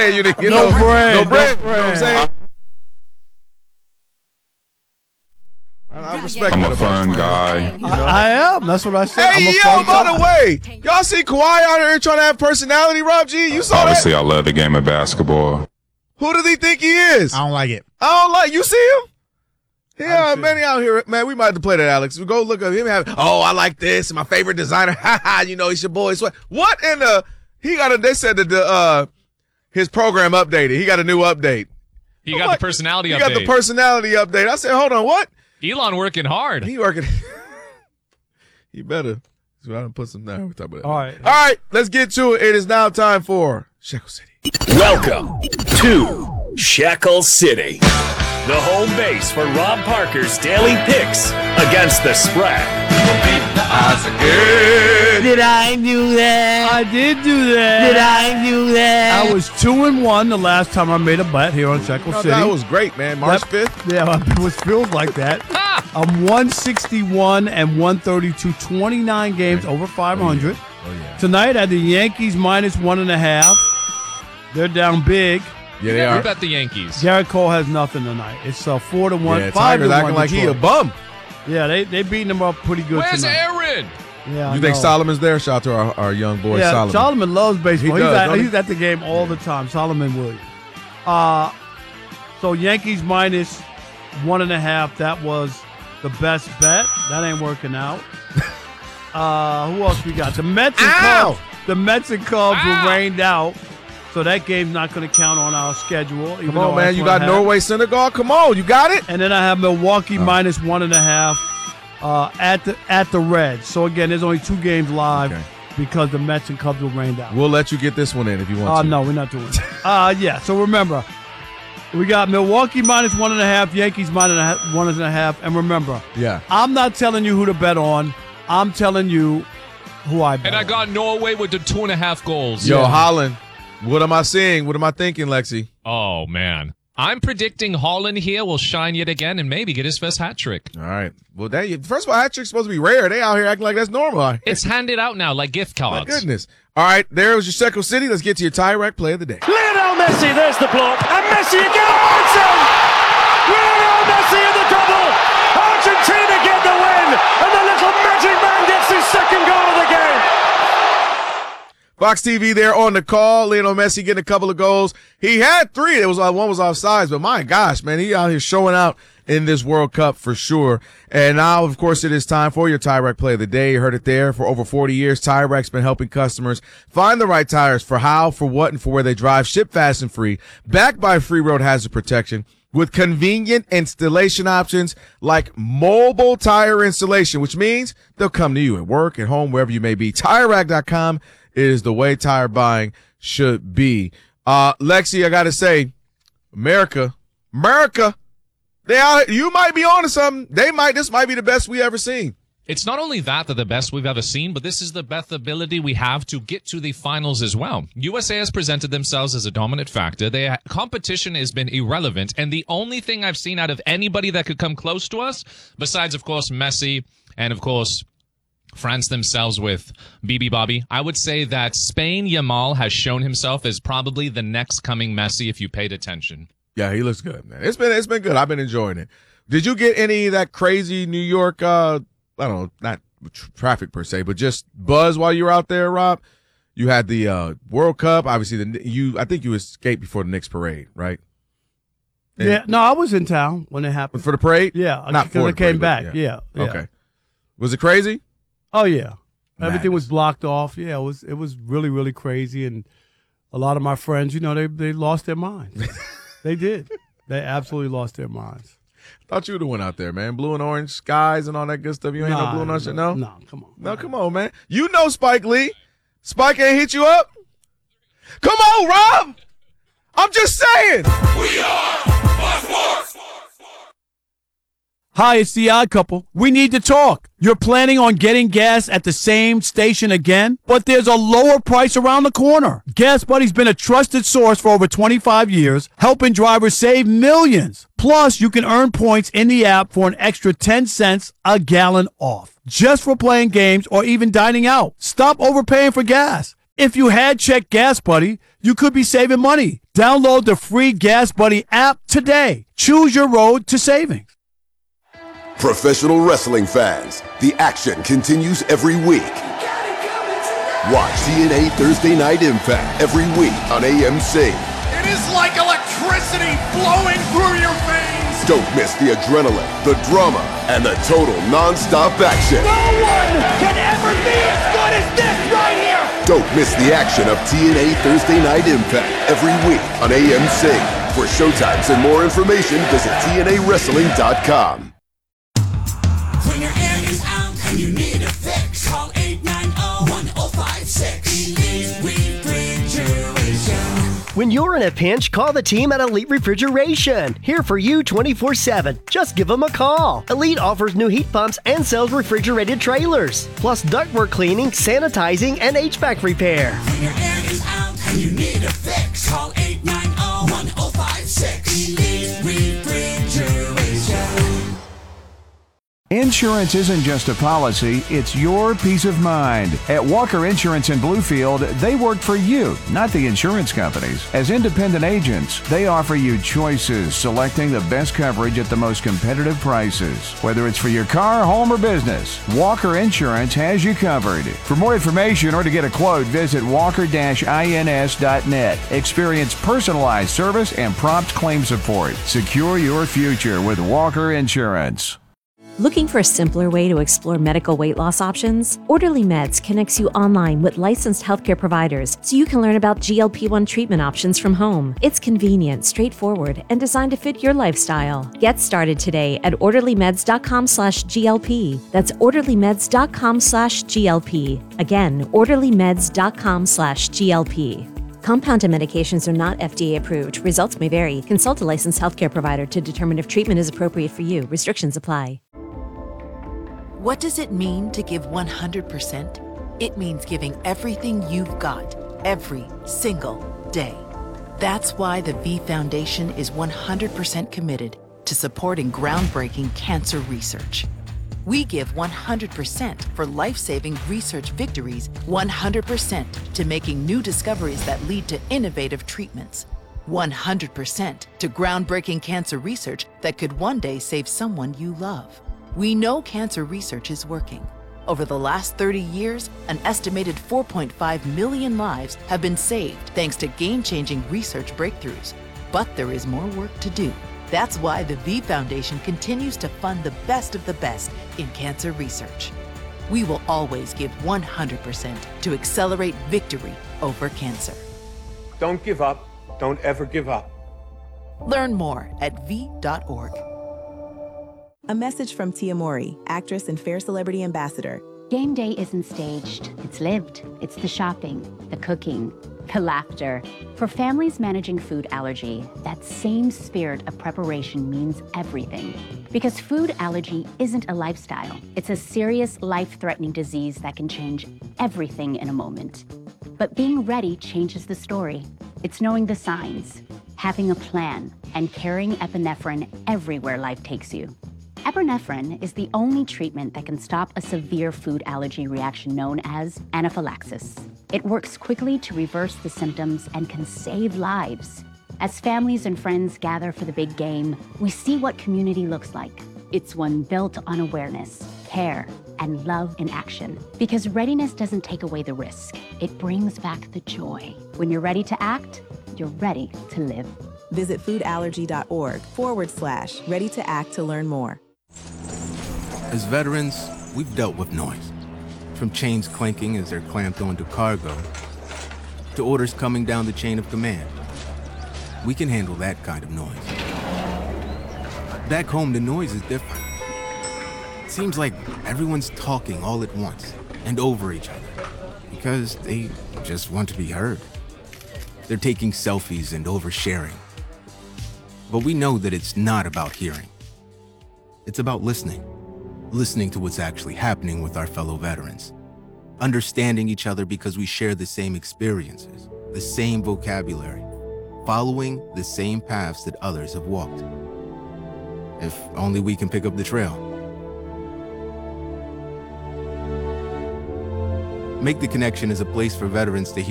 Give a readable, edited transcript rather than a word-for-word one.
saying? You didn't get No bread. No bread. You know what I'm saying? I respect I'm that a about fun you. guy. I am. That's what I said. Hey, I'm a yo, fun by guy. the way, y'all see Kawhi out here trying to have personality, Rob G? You saw Obviously, that? I love the game of basketball. Who does he think he is? I don't like it. I don't like. You see him? Yeah, see man, he out here, man. We might have to play that, Alex. We go look at him. I like this. My favorite designer. Ha ha. You know, he's your boy. What in the? They said that his program updated. He got a new update. He got the personality update. He got the personality update. I said, hold on, what? Elon working hard. He working. He better. So I don't put some down. We'll talk about that. All right. All right, let's get to it. It is now time for Shekel City. Welcome to Shekel City, the home base for Rob Parker's daily picks against the spread. Did I do that? I did do that. Did I do that? I was 2-1 the last time I made a bet here on Shekel City. That was great, man. March 5th. Yeah, it feels like that. I'm 161 and 132, 29 games over 500. Tonight I had the Yankees minus 1.5. They're down big. Yeah, they Never are. bet the Yankees. Garrett Cole has nothing tonight. It's 4-1, Yeah, 5-1. Tiger's acting like he a Detroit. bum. Yeah, they beating him up pretty good Where's tonight. Aaron? Yeah, You think Solomon's there? Shout out to our young boy, Yeah, Solomon. Solomon loves baseball. He does, don't he? He's at the game all the time. Solomon Williams. So Yankees minus 1.5. That was the best bet. That ain't working out. Who else we got? The Mets and Cubs. The Mets and Cubs were rained out. So that game's not going to count on our schedule. Come on, man. You got Norway, Senegal. Come on. You got it? And then I have Milwaukee minus 1.5 at the Reds. So, again, there's only 2 games live because the Mets and Cubs were rained out. We'll let you get this one in if you want to. No, we're not doing it. Yeah, so remember, we got Milwaukee minus 1.5, Yankees minus 1.5. And remember, I'm not telling you who to bet on. I'm telling you who I bet And I on. got Norway with the 2.5 goals. Yo, Holland. What am I seeing? What am I thinking, Lexi? Oh, man. I'm predicting Holland here will shine yet again and maybe get his first hat trick. All right. Well, first of all, hat trick's supposed to be rare. They out here acting like that's normal. It's handed out now like gift My cards. goodness. All right, there was your Shekel City. Let's get to your tie-rack play of the day. Lionel Messi, there's the block, and Messi again, Arsenal! Lionel Messi in the double! Argentina get the win, and the little magic man gets his second goal of the game! Fox TV there on the call. Lionel Messi getting a couple of goals. He had 3. One was offsides, but my gosh, man, he out here showing out in this World Cup for sure. And now, of course, it is time for your Tie Rack play of the day. You heard it there. For over 40 years, Tie Rack's been helping customers find the right tires for how, for what, and for where they drive. Ship fast and free. Backed by free road hazard protection with convenient installation options like mobile tire installation, which means they'll come to you at work, at home, wherever you may be. TireRack.com is the way tire buying should be. Lexi, I got to say, America, you might be on to something. This might be the best we ever seen. It's not only that they're the best we've ever seen, but this is the best ability we have to get to the finals as well. USA has presented themselves as a dominant factor. Their competition has been irrelevant, and the only thing I've seen out of anybody that could come close to us, besides, of course, Messi and, of course, France themselves with BB Bobby, I would say that Spain Yamal has shown himself as probably the next coming Messi if you paid attention. Yeah, he looks good, man. It's been good. I've been enjoying it. Did you get any of that crazy New York, I don't know, not traffic per se, but just buzz while you were out there, Rob? You had the World Cup. Obviously, I think you escaped before the Knicks parade, right? And Yeah, no, I was in town when it happened. for the parade? Yeah, Not because for I the parade, came but back. yeah. Yeah. Okay. Was it crazy? Oh yeah, everything was Madness. blocked off. Yeah, it was really, really crazy, and a lot of my friends, they lost their minds. They did. They absolutely lost their minds. Thought you would have went out there, man. Blue and orange skies and all that good stuff. You ain't no blue and orange shit, no? No, come on. No, come on, man. You know Spike Lee. Spike ain't hit you up? Come on, Rob. I'm just saying. Hi, it's the Odd Couple. We need to talk. You're planning on getting gas at the same station again, but there's a lower price around the corner. Gas Buddy's been a trusted source for over 25 years, helping drivers save millions. Plus, you can earn points in the app for an extra 10 cents a gallon off, just for playing games or even dining out. Stop overpaying for gas. If you had checked Gas Buddy, you could be saving money. Download the free Gas Buddy app today. Choose your road to savings. Professional wrestling fans, the action continues every week. Watch TNA Thursday Night Impact every week on AMC. It is like electricity flowing through your veins. Don't miss the adrenaline, the drama, and the total non-stop action. No one can ever be as good as this right here. Don't miss the action of TNA Thursday Night Impact every week on AMC. For showtimes and more information, visit TNAWrestling.com. When your air is out and you need a fix, call 890-1056. Elite Refrigeration. When you're in a pinch, call the team at Elite Refrigeration. Here for you 24/7. Just give them a call. Elite offers new heat pumps and sells refrigerated trailers, plus ductwork cleaning, sanitizing, and HVAC repair. When your air is out and you need a fix, call 890-1056. Elite Refrigeration. Insurance isn't just a policy, it's your peace of mind. At Walker Insurance in Bluefield, they work for you, not the insurance companies. As independent agents, they offer you choices, selecting the best coverage at the most competitive prices. Whether it's for your car, home, or business, Walker Insurance has you covered. For more information or to get a quote, visit walker-ins.net. Experience personalized service and prompt claim support. Secure your future with Walker Insurance. Looking for a simpler way to explore medical weight loss options? Orderly Meds connects you online with licensed healthcare providers so you can learn about GLP-1 treatment options from home. It's convenient, straightforward, and designed to fit your lifestyle. Get started today at orderlymeds.com/GLP. That's orderlymeds.com/GLP. Again, orderlymeds.com/GLP. Compounded medications are not FDA approved. Results may vary. Consult a licensed healthcare provider to determine if treatment is appropriate for you. Restrictions apply. What does it mean to give 100%? It means giving everything you've got, every single day. That's why the V Foundation is 100% committed to supporting groundbreaking cancer research. We give 100% for life-saving research victories, 100% to making new discoveries that lead to innovative treatments, 100% to groundbreaking cancer research that could one day save someone you love. We know cancer research is working. Over the last 30 years, an estimated 4.5 million lives have been saved thanks to game-changing research breakthroughs. But there is more work to do. That's why the V Foundation continues to fund the best of the best in cancer research. We will always give 100% to accelerate victory over cancer. Don't give up. Don't ever give up. Learn more at v.org. A message from Tia Mori, actress and Fair Celebrity Ambassador. Game day isn't staged, it's lived. It's the shopping, the cooking, the laughter. For families managing food allergy, that same spirit of preparation means everything. Because food allergy isn't a lifestyle. It's a serious, life-threatening disease that can change everything in a moment. But being ready changes the story. It's knowing the signs, having a plan, and carrying epinephrine everywhere life takes you. Epinephrine is the only treatment that can stop a severe food allergy reaction known as anaphylaxis. It works quickly to reverse the symptoms and can save lives. As families and friends gather for the big game, we see what community looks like. It's one built on awareness, care, and love in action. Because readiness doesn't take away the risk. It brings back the joy. When you're ready to act, you're ready to live. Visit foodallergy.org/ready to act to learn more. As veterans, we've dealt with noise. From chains clanking as they're clamped onto cargo, to orders coming down the chain of command. We can handle that kind of noise. Back home, the noise is different. It seems like everyone's talking all at once and over each other because they just want to be heard. They're taking selfies and oversharing. But we know that it's not about hearing. It's about listening. Listening to what's actually happening with our fellow veterans. Understanding each other because we share the same experiences, the same vocabulary, following the same paths that others have walked. If only we can pick up the trail. Make the Connection is a place for veterans to hear